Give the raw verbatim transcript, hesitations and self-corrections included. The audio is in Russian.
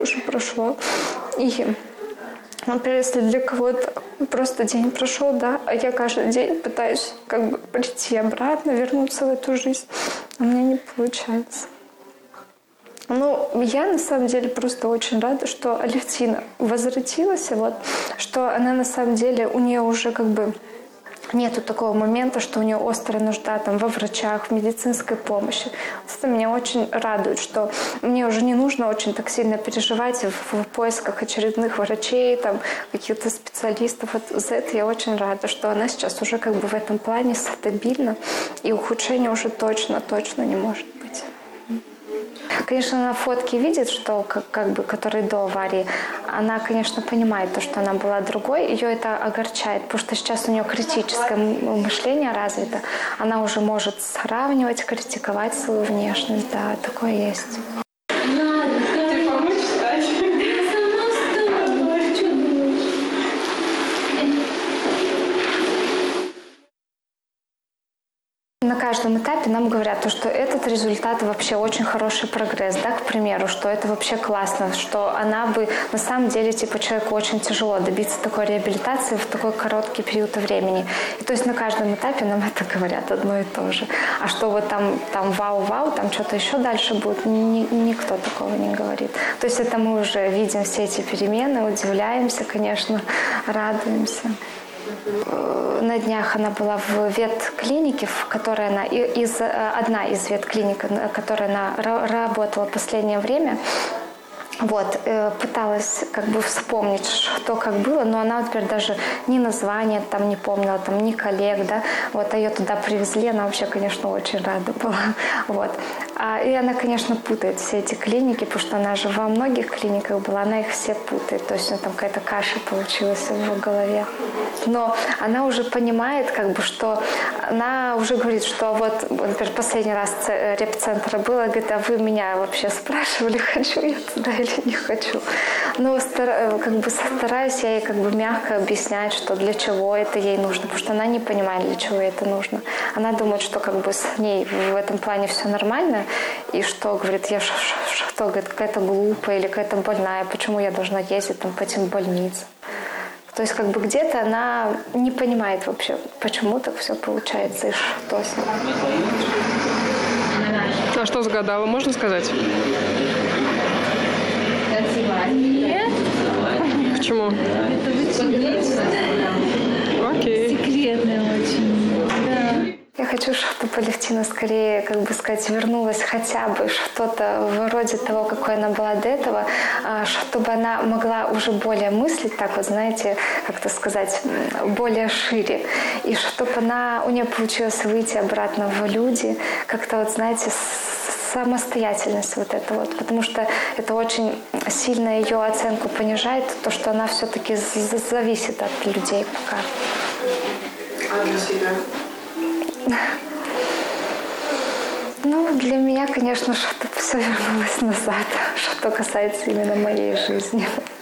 уже прошло. И, например, если для кого-то просто день прошел, да, а я каждый день пытаюсь как бы прийти обратно, вернуться в эту жизнь, у меня не получается. Ну, я на самом деле просто очень рада, что Алевтина возвратилась, вот, что она на самом деле, у нее уже как бы нету такого момента, что у нее острая нужда там, во врачах, в медицинской помощи. Это меня очень радует, что мне уже не нужно очень так сильно переживать в, в поисках очередных врачей, там, каких-то специалистов. Вот за это я очень рада, что она сейчас уже как бы в этом плане стабильна, и ухудшения уже точно-точно не может быть. Конечно, на фотке видит, что как, как бы, который до аварии, она, конечно, понимает то, что она была другой, ее это огорчает, потому что сейчас у нее критическое мышление развито, она уже может сравнивать, критиковать свою внешность, да, такое есть. На каждом этапе нам говорят, что этот результат вообще очень хороший прогресс, да, к примеру, что это вообще классно, что она бы, на самом деле, типа, человеку очень тяжело добиться такой реабилитации в такой короткий период времени. И то есть на каждом этапе нам это говорят одно и то же. А что вот там, там вау-вау, там что-то еще дальше будет, ни, никто такого не говорит. То есть это мы уже видим все эти перемены, удивляемся, конечно, радуемся. На днях она была в ветклинике, в которой она, из, одна из ветклиник, в которой она работала в последнее время. Вот, пыталась как бы вспомнить, что как было, но она, например, даже ни название там не помнила, там, ни коллег, да, вот, а ее туда привезли, она вообще, конечно, очень рада была, вот. А, и она, конечно, путает все эти клиники, потому что она же во многих клиниках была, она их все путает, то есть у нее там какая-то каша получилась в ее голове. Но она уже понимает, как бы, что она уже говорит, что вот, например, последний раз репцентра было, говорит, а вы меня вообще спрашивали, хочу я туда или не хочу. Но как бы стараюсь я ей как бы мягко объяснять, что для чего это ей нужно, потому что она не понимает, для чего ей это нужно. Она думает, что как бы с ней в этом плане все нормально, и что, говорит, я что, говорит, какая-то глупая или какая-то больная, почему я должна ездить там по этим больницам. То есть как бы где-то она не понимает вообще, почему так все получается и что с ней. А что загадала, можно сказать? Нет. Почему? Это очень Окей. секретное очень. Да. Я хочу, чтобы Алевтина скорее, как бы сказать, вернулась хотя бы что-то вроде того, какой она была до этого, чтобы она могла уже более мыслить, так вот, знаете, как-то сказать, более шире. И чтобы она, у нее получилось выйти обратно в люди, как-то вот, знаете, самостоятельность вот это вот, потому что это очень сильно ее оценку понижает, то, что она все-таки зависит от людей пока. А для себя? Ну, для меня, конечно, что-то все вернулось назад, что касается именно моей жизни.